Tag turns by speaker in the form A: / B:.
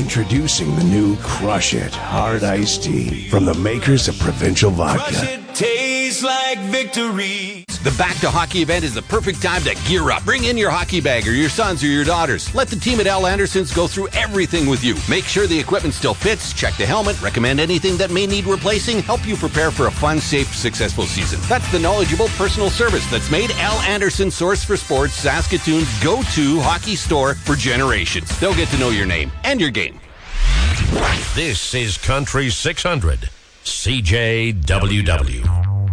A: Introducing the new Crush It Hard Iced Tea from the makers of Provincial Vodka.
B: Crush it, tastes like victory.
C: The Back to Hockey event is the perfect time to gear up. Bring in your hockey bag or your sons or your daughters. Let the team at Al Anderson's go through everything with you. Make sure the equipment still fits, check the helmet, recommend anything that may need replacing, help you prepare for a fun, safe, successful season. That's the knowledgeable personal service that's made Al Anderson Source for Sports Saskatoon's go-to hockey store for generations. They'll get to know your name and your game.
D: This is Country 600, CJWW.